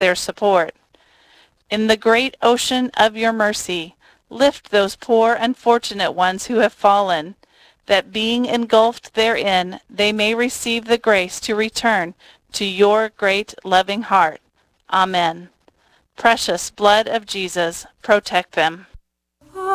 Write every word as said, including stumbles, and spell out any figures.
their support. In the great ocean of your mercy, lift those poor unfortunate ones who have fallen, that being engulfed therein, they may receive the grace to return to your great loving heart. Amen. Precious blood of Jesus, protect them.